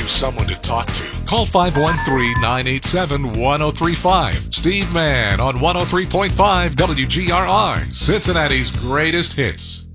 you someone to talk to. Call 513-987-1035. Steve Mann on 103.5 WGRR, Cincinnati's greatest hits.